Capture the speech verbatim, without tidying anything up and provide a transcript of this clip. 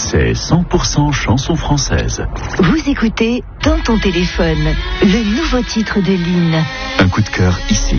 C'est cent pour cent chanson française. Vous écoutez Dans ton téléphone, le nouveau titre de Lynn. Un coup de cœur ici.